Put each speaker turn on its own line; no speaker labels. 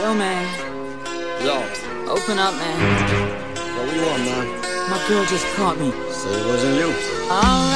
Yo, man.
Yo.
Open up, man.
Yo, what you want, man?
My girl just caught me.
Say it wasn't you.
Alright.